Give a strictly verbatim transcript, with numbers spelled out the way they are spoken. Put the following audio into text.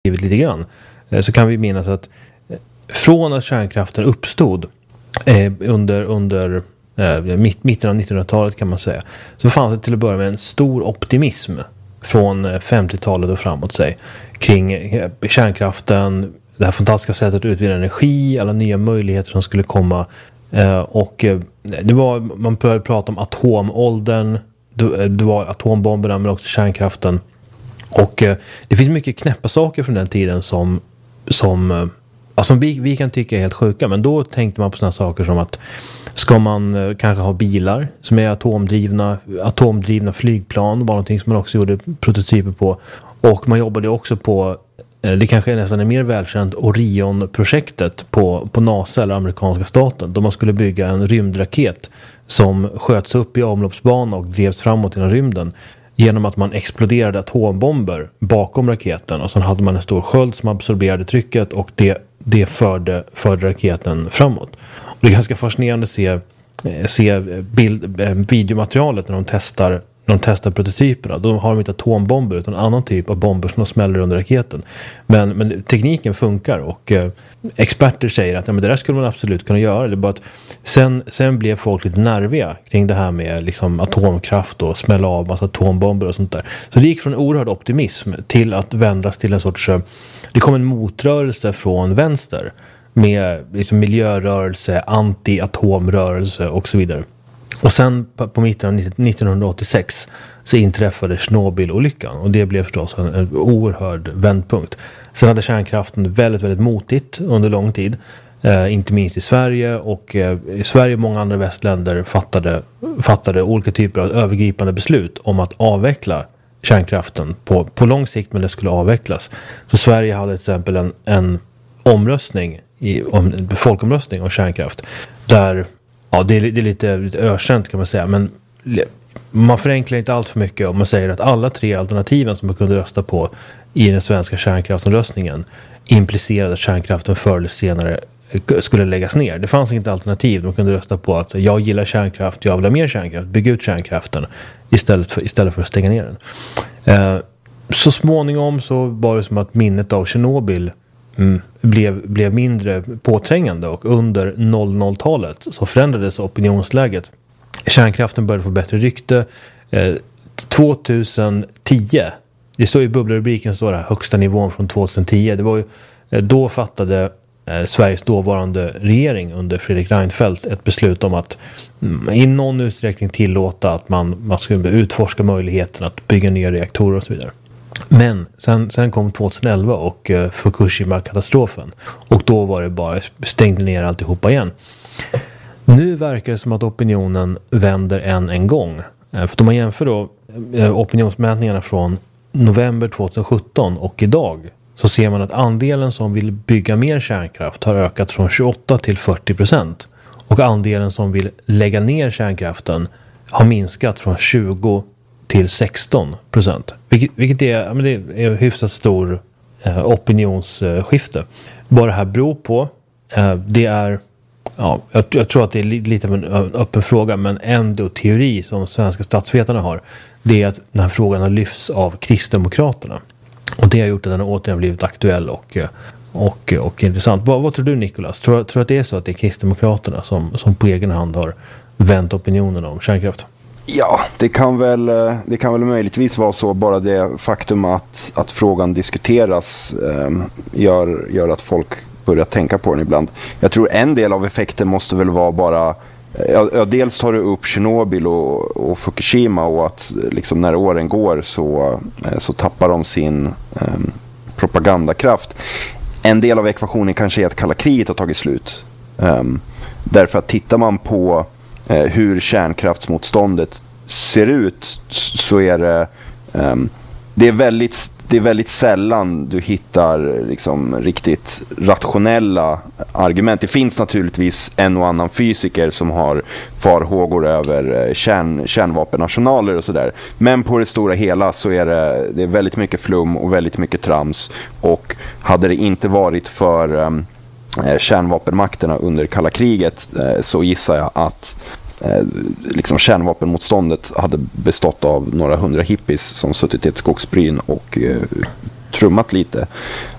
lite grann, så kan vi minnas att från att kärnkraften uppstod eh, under, under eh, mitt, mitten av nittonhundratalet kan man säga, så fanns det till att börja med en stor optimism från femtiotalet och framåt sig kring eh, kärnkraften, det här fantastiska sättet att utvinna energi, alla nya möjligheter som skulle komma, eh, och eh, det var, man började prata om atomåldern, det, det var atombomberna men också kärnkraften. Och eh, det finns mycket knäppa saker från den tiden som, som, eh, alltså, vi, vi kan tycka är helt sjuka. Men då tänkte man på sådana saker som att ska man eh, kanske ha bilar som är atomdrivna, atomdrivna flygplan var någonting som man också gjorde prototyper på. Och man jobbade också på, eh, det kanske är nästan är mer välkänt, Orion-projektet på, på NASA eller amerikanska staten. Då man skulle bygga en rymdraket som sköts upp i omloppsbana och drevs framåt genom rymden genom att man exploderade atombomber bakom raketen, och sen hade man en stor sköld som absorberade trycket, och det, det förde, förde raketen framåt. Och det är ganska fascinerande att se, se bild, videomaterialet när de testar när de testar prototyperna. Då har de inte atombomber utan en annan typ av bomber som de smäller under raketen. Men, men tekniken funkar, och eh, experter säger att ja, men det där skulle man absolut kunna göra. Det är bara att sen, sen blev folk lite nerviga kring det här med liksom, atomkraft och smälla av massa atombomber och sånt där. Så det gick från en oerhörd optimism till att vändas till en sorts, det kom en motrörelse från vänster med liksom, miljörörelse, anti-atomrörelse och så vidare. Och sen på, på mitten av nittonhundraåttiosex så inträffade Tjernobyl-olyckan, och det blev förstås en, en oerhörd vändpunkt. Sen hade kärnkraften väldigt, väldigt motigt under lång tid, eh, inte minst i Sverige, och eh, i Sverige och många andra västländer fattade, fattade olika typer av övergripande beslut om att avveckla kärnkraften på, på lång sikt, men det skulle avvecklas. Så Sverige hade till exempel en, en omröstning, i, om, en folkomröstning om kärnkraft, där ja, det är, det är lite, lite ökänt kan man säga, men man förenklar inte allt för mycket om man säger att alla tre alternativen som man kunde rösta på i den svenska kärnkraftomröstningen implicerade att kärnkraften förr eller senare skulle läggas ner. Det fanns inte alternativ. De kunde rösta på att jag gillar kärnkraft, jag vill ha mer kärnkraft, bygga ut kärnkraften istället för, istället för att stänga ner den. Eh, så småningom så var det som att minnet av Tjernobyl Mm, blev, blev mindre påträngande, och under noll noll-talet så förändrades opinionsläget. Kärnkraften började få bättre rykte. Eh, tjugohundratio, det står i bubblarubriken, står det här, högsta nivån från tjugohundratio. Det var ju, eh, då fattade eh, Sveriges dåvarande regering under Fredrik Reinfeldt ett beslut om att mm, i någon utsträckning tillåta att man, man skulle utforska möjligheten att bygga nya reaktorer och så vidare. Men sen, sen kom tjugoelva och uh, Fukushima-katastrofen. Och då var det bara stängde ner alltihopa igen. Nu verkar det som att opinionen vänder än en gång. Uh, för om man jämför då uh, opinionsmätningarna från november tjugosjutton och idag, så ser man att andelen som vill bygga mer kärnkraft har ökat från tjugoåtta till fyrtio procent. Och andelen som vill lägga ner kärnkraften har minskat från tjugo till sexton procent. Vilket, vilket är, ja, men det är hyfsat stor eh, opinionsskifte. Eh, Vad det här beror på, eh, det är, ja, jag, jag tror att det är li, lite av en, en öppen fråga, men ändå teori som svenska statsvetarna har, det är att den här frågan har lyfts av Kristdemokraterna. Och det har gjort att den har återigen blivit aktuell och, och, och intressant. Vad, vad tror du, Nicolas? Tror, tror du att det är så att det är Kristdemokraterna som, som på egen hand har vänt opinionen om kärnkraft? Ja, det kan väl det kan väl möjligtvis vara så, bara det faktum att, att frågan diskuteras eh, gör, gör att folk börjar tänka på den ibland. Jag tror en del av effekten måste väl vara bara, ja, dels tar du upp Tjernobyl och, och Fukushima, och att liksom när åren går så, så tappar de sin eh, propagandakraft. En del av ekvationen kanske är att kalla kriget har tagit slut. Eh, därför att tittar man på hur kärnkraftsmotståndet ser ut, så är det um, det är väldigt det är väldigt sällan du hittar liksom riktigt rationella argument. Det finns naturligtvis en och annan fysiker som har farhågor över kärn, kärnvapenarsenaler och sådär. Men på det stora hela så är det, det är väldigt mycket flum och väldigt mycket trams. Och hade det inte varit för um, kärnvapenmakterna under kalla kriget, eh, så gissar jag att eh, liksom kärnvapenmotståndet hade bestått av några hundra hippies som suttit i ett skogsbryn och eh, trummat lite.